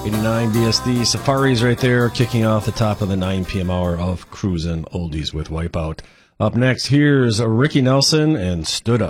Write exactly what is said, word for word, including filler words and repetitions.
eighty-nine B S D Safaris right there, kicking off the top of the nine p.m. hour of Cruisin' Oldies with Wipeout. Up next, here's Ricky Nelson and Stood Up.